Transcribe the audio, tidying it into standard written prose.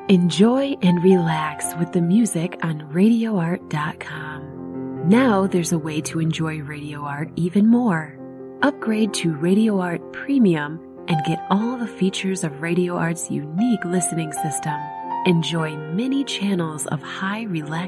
Enjoy and relax with the music on RadioArt.com. Now there's a way to enjoy Radio Art even more. Upgrade to Radio Art Premium and get all the features of Radio Art's unique listening system. Enjoy many channels of high relaxation